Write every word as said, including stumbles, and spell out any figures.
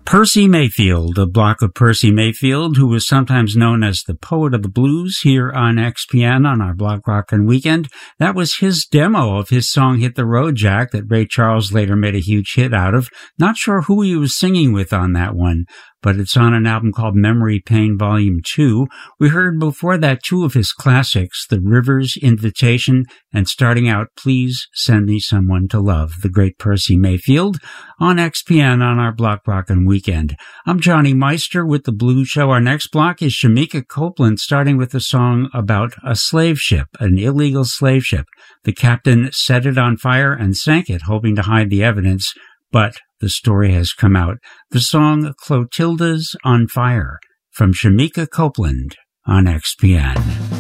Percy Mayfield, a block of Percy Mayfield, who was sometimes known as the poet of the blues here on X P N on our Block Rockin' Weekend. That was his demo of his song Hit the Road Jack that Ray Charles later made a huge hit out of. Not sure who he was singing with on that one, but it's on an album called Memory Pain Volume two. We heard before that two of his classics, The River's Invitation and starting out, Please Send Me Someone to Love, the great Percy Mayfield, on X P N on our Block Rockin' Weekend. I'm Johnny Meister with The Blues Show. Our next block is Shemekia Copeland, starting with a song about a slave ship, an illegal slave ship. The captain set it on fire and sank it, hoping to hide the evidence, but the story has come out. The song Clotilda's on Fire from Shemekia Copeland on X P N.